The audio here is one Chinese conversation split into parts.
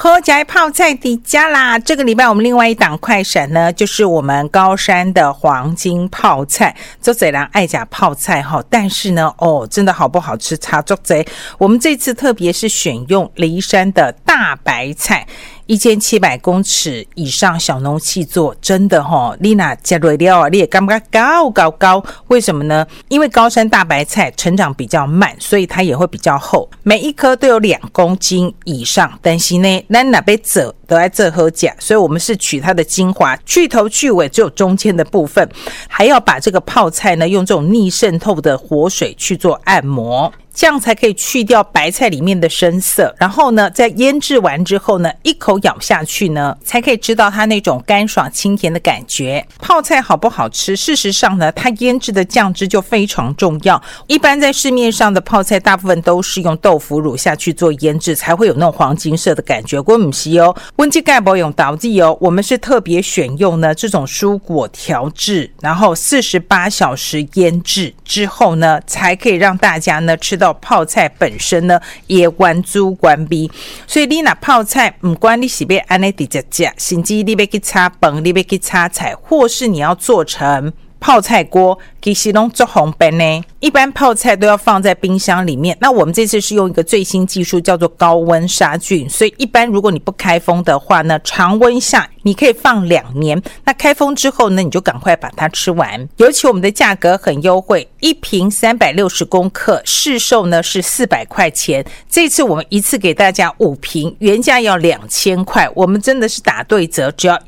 喝宅泡菜底加啦！这个礼拜我们另外一档快闪呢，就是我们高山的黄金泡菜。做贼人爱甲泡菜哈，但是呢，真的好不好吃差做贼。我们这次特别是选用梨山的大白菜。1700公尺以上小农契作，真的你那吃下了你也感觉高，为什么呢？因为高山大白菜成长比较慢，所以它也会比较厚，每一颗都有2公斤以上，但是呢咱哪边做都在这喝假，所以我们是取它的精华，去头去尾，只有中间的部分，还要把这个泡菜呢用这种逆渗透的活水去做按摩，这样才可以去掉白菜里面的深色，然后呢在腌制完之后呢，一口咬下去呢，才可以知道它那种干爽清甜的感觉。泡菜好不好吃，事实上呢，它腌制的酱汁就非常重要。一般在市面上的泡菜大部分都是用豆腐乳下去做腌制，才会有那种黄金色的感觉。我们不是哦，温基盖不用倒地哦，我们是特别选用呢这种蔬果调制，然后48小时腌制之后呢，才可以让大家呢吃到泡菜本身呢也完煮完毕。所以你拿泡菜不管你是要按呢直接吃，甚至你要去炒饭，你要去炒菜，或是你要做成泡菜锅，其实都做红本呢。一般泡菜都要放在冰箱里面，那我们这次是用一个最新技术叫做高温杀菌，所以一般如果你不开封的话呢，常温下你可以放2年，那开封之后呢，你就赶快把它吃完。尤其我们的价格很优惠，一瓶360公克，市售呢是400块钱，这次我们一次给大家5瓶，原价要2000块，我们真的是打对折，只要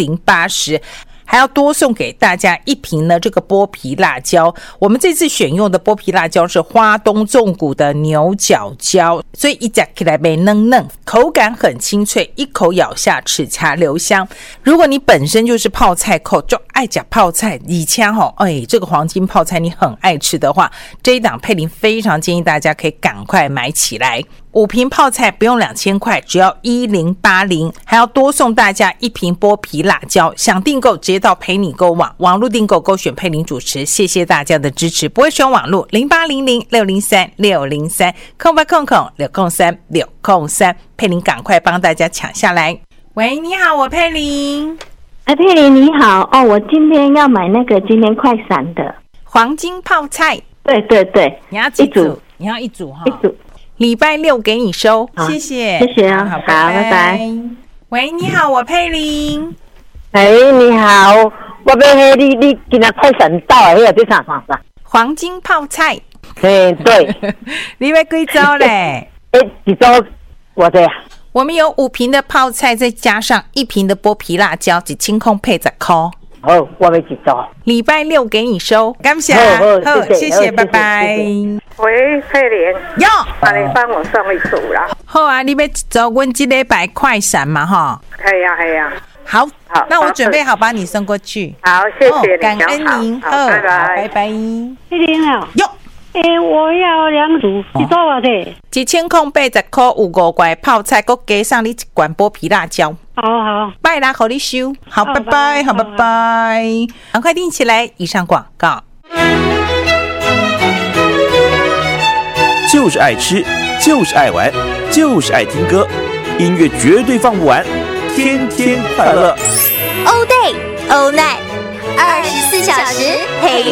1080，还要多送给大家1瓶呢这个剥皮辣椒。我们这次选用的剥皮辣椒是花东纵谷的牛角椒，所以一吃起来没嫩嫩，口感很清脆，一口咬下齿颊留香。如果你本身就是泡菜控，就爱吃泡菜，以前这个黄金泡菜你很爱吃的话，这一档佩林非常建议大家可以赶快买起来。5瓶泡菜不用2000块，只要1080，还要多送大家1瓶剥皮辣椒。想订购直接到陪你购网络订购勾选佩林主持，谢谢大家的支持。不会使用网络0800603603 0800603603，佩林赶快帮大家抢下来。喂，你好，我佩林。 佩林你好，我今天要买那个今天快闪的黄金泡菜。 对， 你要几组？你要1组哈。 1组。 礼拜6给你收，谢谢， 谢谢啊，好，拜拜。 喂，你好，我佩玲。 你好，我要你今天快闪到了，这啥？ 黄金泡菜。 对， 你要几周嘞？ 一周我的。 我们有5瓶的泡菜，再加上1瓶的剥皮辣椒，1000块配10块。 好，我要几周？ 礼拜6给你收，感谢， 好， 谢谢，拜拜。 喂，佩玲， 哟， 你帮我送1组啦。 好啊，你要走我这礼拜快闪嘛哈？ 可以啊。 好，那我准备好把你送过去。 好，谢谢你， 感恩您， 好，拜拜， 拜拜。 佩玲啊， 哟。 我要2组，你多少的 ？1000块80块，有5块泡菜，再加上你1罐剥皮辣椒。 好， 拜啦，好你收。好，拜拜，好，拜拜。赶快订起来。以上广告。 就是爱吃，就是爱玩，就是爱听歌，音乐绝对放不完，天天快乐。 All day, all night, 24小时陪